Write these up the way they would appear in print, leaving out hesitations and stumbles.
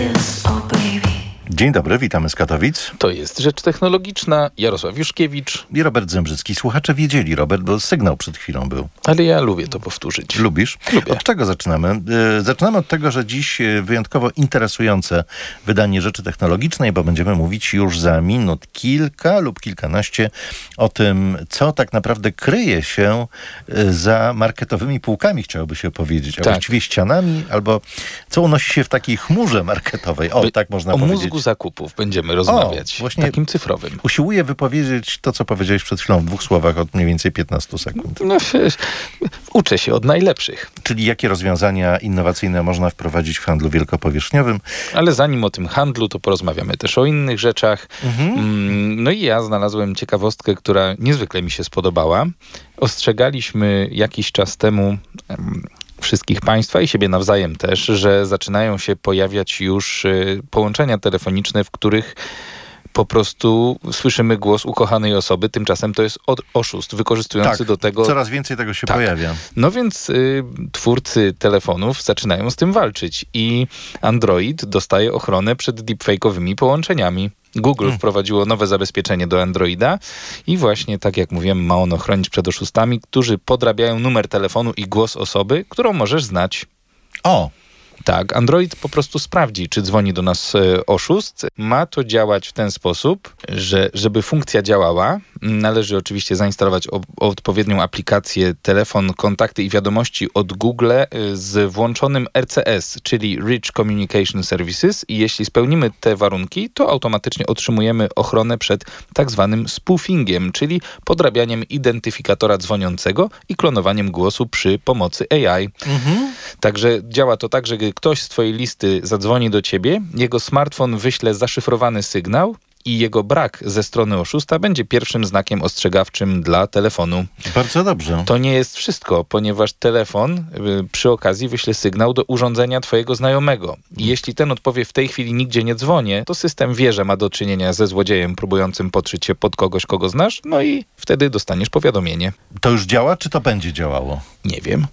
Dzień dobry, witamy z Katowic. To jest Rzecz Technologiczna. Jarosław Juszkiewicz. I Robert Zembrzycki. Słuchacze wiedzieli, Robert, bo sygnał przed chwilą był. Ale ja lubię to powtórzyć. Lubisz? Lubię. Od czego zaczynamy? Zaczynamy od tego, że dziś wyjątkowo interesujące wydanie Rzeczy Technologicznej, bo będziemy mówić już za minut kilka lub kilkanaście o tym, co tak naprawdę kryje się za marketowymi półkami, chciałoby się powiedzieć, a właściwie ścianami, albo co unosi się w takiej chmurze marketowej. Tak można powiedzieć. O mózgu zakupów będziemy rozmawiać. Właśnie takim cyfrowym. Usiłuję wypowiedzieć to, co powiedziałeś przed chwilą w 2 słowach od mniej więcej 15 sekund. No, uczę się od najlepszych. Czyli jakie rozwiązania innowacyjne można wprowadzić w handlu wielkopowierzchniowym? Ale zanim o tym handlu, to porozmawiamy też o innych rzeczach. No i ja znalazłem ciekawostkę, która niezwykle mi się spodobała. Ostrzegaliśmy jakiś czas temu wszystkich państwa i siebie nawzajem też, że zaczynają się pojawiać już połączenia telefoniczne, w których po prostu słyszymy głos ukochanej osoby. Tymczasem to jest oszust wykorzystujący do tego... coraz więcej tego się pojawia. No więc twórcy telefonów zaczynają z tym walczyć i Android dostaje ochronę przed deepfake'owymi połączeniami. Google wprowadziło nowe zabezpieczenie do Androida i właśnie, tak jak mówiłem, ma ono chronić przed oszustami, którzy podrabiają numer telefonu i głos osoby, którą możesz znać. Tak, Android po prostu sprawdzi, czy dzwoni do nas oszust. Ma to działać w ten sposób, że żeby funkcja działała, należy oczywiście zainstalować odpowiednią aplikację, telefon, kontakty i wiadomości od Google z włączonym RCS, czyli Rich Communication Services, i jeśli spełnimy te warunki, to automatycznie otrzymujemy ochronę przed tak zwanym spoofingiem, czyli podrabianiem identyfikatora dzwoniącego i klonowaniem głosu przy pomocy AI. Także działa to tak, że gdy ktoś z twojej listy zadzwoni do ciebie, jego smartfon wyśle zaszyfrowany sygnał i jego brak ze strony oszusta będzie pierwszym znakiem ostrzegawczym dla telefonu. Bardzo dobrze. To nie jest wszystko, ponieważ telefon przy okazji wyśle sygnał do urządzenia twojego znajomego. I jeśli ten odpowie w tej chwili nigdzie nie dzwonię, to system wie, że ma do czynienia ze złodziejem próbującym podszyć się pod kogoś, kogo znasz, no i wtedy dostaniesz powiadomienie. To już działa, czy to będzie działało? Nie wiem.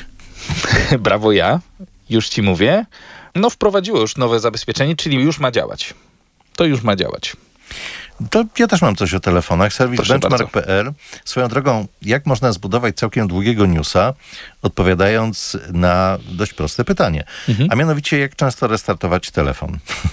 Brawo ja, już ci mówię. No wprowadziło już nowe zabezpieczenie, czyli już ma działać. To już ma działać. To ja też mam coś o telefonach. Serwis Proszę benchmark.pl. Swoją drogą, jak można zbudować całkiem długiego newsa, odpowiadając na dość proste pytanie. A mianowicie, jak często restartować telefon?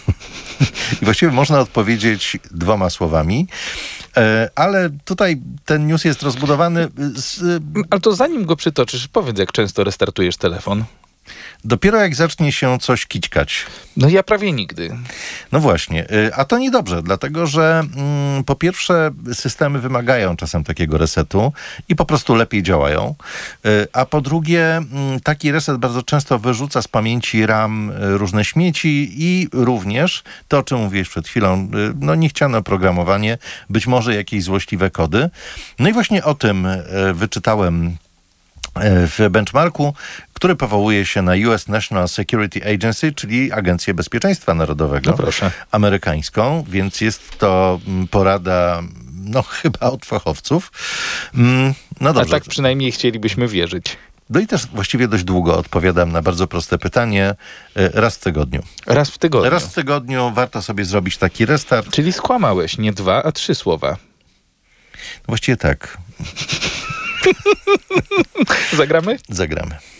I właściwie można odpowiedzieć 2 słowami. Ale tutaj ten news jest rozbudowany Ale to zanim go przytoczysz, powiedz, jak często restartujesz telefon. Dopiero jak zacznie się coś kićkać. No ja prawie nigdy. No właśnie, a to niedobrze, dlatego że po pierwsze systemy wymagają czasem takiego resetu i po prostu lepiej działają, a po drugie taki reset bardzo często wyrzuca z pamięci RAM różne śmieci i również to, o czym mówiłeś przed chwilą, no niechciane oprogramowanie, być może jakieś złośliwe kody. No i właśnie o tym wyczytałem w benchmarku, który powołuje się na US National Security Agency, czyli Agencję Bezpieczeństwa Narodowego amerykańską, więc jest to porada chyba od fachowców. No dobrze. A tak przynajmniej chcielibyśmy wierzyć. No i też właściwie dość długo odpowiadam na bardzo proste pytanie. Raz w tygodniu. Raz w tygodniu. Raz w tygodniu warto sobie zrobić taki restart. Czyli skłamałeś nie 2, a 3 słowa. Właściwie tak. Zagramy? Zagramy.